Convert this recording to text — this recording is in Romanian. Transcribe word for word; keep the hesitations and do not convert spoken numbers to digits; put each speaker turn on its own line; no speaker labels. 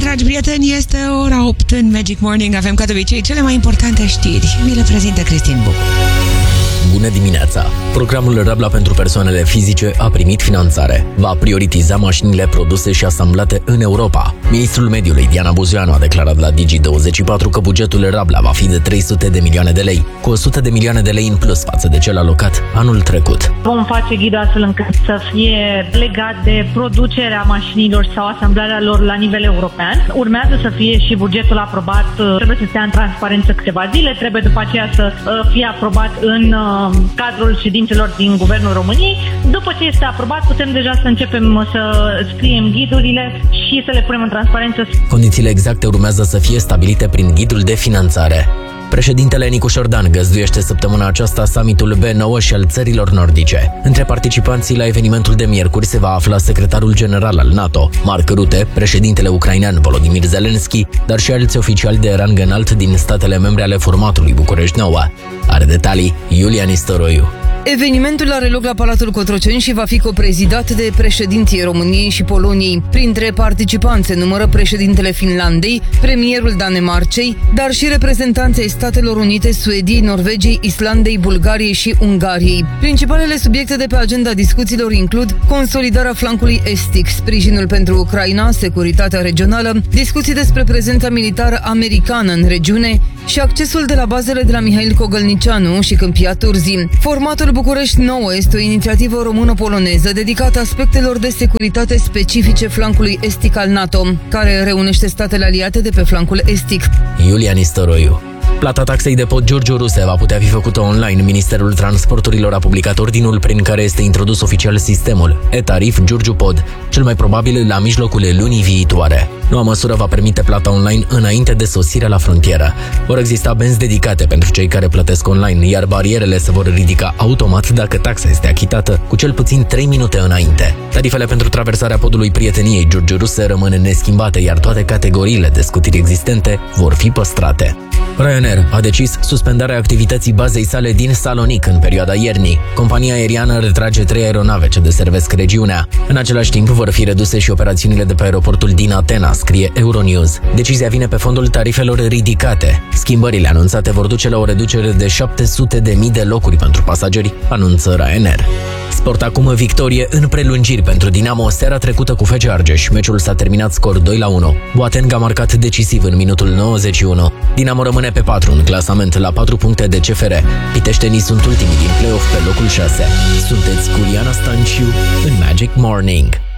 dragi prieteni, este ora opt în Magic Morning. Avem ca de obicei cele mai importante știri. Vi le prezintă Cristin Bucu.
Bună dimineața! Programul Rabla pentru persoanele fizice a primit finanțare. Va prioritiza mașinile produse și asamblate în Europa. Ministrul Mediului, Diana Buzoianu, a declarat la Digi douăzeci și patru că bugetul Rabla va fi de trei sute de milioane de lei, cu o sută de milioane de lei în plus față de cel alocat anul trecut.
Vom face ghidul astfel încât să fie legat de producerea mașinilor sau asamblarea lor la nivel european. Urmează să fie și bugetul aprobat, trebuie să stea în transparență câteva zile, trebuie după aceea să fie aprobat în cadrul ședințelor din Guvernul României. După ce este aprobat, putem deja să începem să scriem ghidurile și să le punem în transparență.
Condițiile exacte urmează să fie stabilite prin ghidul de finanțare. Președintele Nicu Șordan găzduiește săptămâna aceasta summitul B nouă și al țărilor nordice. Între participanții la evenimentul de miercuri se va afla secretarul general al NATO, Mark Rutte, președintele ucrainean Volodymyr Zelensky, dar și alți oficiali de rang înalt din statele membre ale formatului București nouă. Are detalii Iulia Nistoroiu.
Evenimentul are loc la Palatul Cotroceni și va fi coprezidat de președinții României și Poloniei. Printre participanți se numără președintele Finlandei, premierul Danemarcei, dar și reprezentanții Statelor Unite, Suediei, Norvegiei, Islandei, Bulgariei și Ungariei. Principalele subiecte de pe agenda discuțiilor includ consolidarea flancului estic, sprijinul pentru Ucraina, securitatea regională, discuții despre prezența militară americană în regiune și accesul de la bazele de la Mihail Cogălnicianu și Câmpia Turzii. Formatul București nouă este o inițiativă română-poloneză dedicată aspectelor de securitate specifice flancului estic al NATO, care reunește statele aliate de pe flancul estic.
Iulia Nistoroiu. Plata taxei de pod Giurgiu Ruse va putea fi făcută online. Ministerul Transporturilor a publicat ordinul prin care este introdus oficial sistemul e-tarif Giurgiu Pod, cel mai probabil la mijlocul lunii viitoare. Noua măsură va permite plata online înainte de sosirea la frontieră. Vor exista benzi dedicate pentru cei care plătesc online, iar barierele se vor ridica automat dacă taxa este achitată cu cel puțin trei minute înainte. Tarifele pentru traversarea podului prieteniei Giurgiu Ruse rămân neschimbate, iar toate categoriile de scutiri existente vor fi păstrate. Ryanair a decis suspendarea activității bazei sale din Salonic în perioada iernii. Compania aeriană retrage trei aeronave ce deservesc regiunea. În același timp vor fi reduse și operațiunile de pe aeroportul din Atena, scrie Euronews. Decizia vine pe fondul tarifelor ridicate. Schimbările anunțate vor duce la o reducere de șapte sute de mii de locuri pentru pasageri, anunță Ryanair. Sport acum, victorie în prelungiri pentru Dinamo seara trecută cu F C Argeș. Meciul s-a terminat scor doi la unu. Boateng a marcat decisiv în minutul nouăzeci și unu. Dinamo rămâne pe patru în clasament la patru puncte de C F R. Piteștenii sunt ultimii din play-off pe locul șase. Sunteți cu Liana Stanciu în Magic Morning.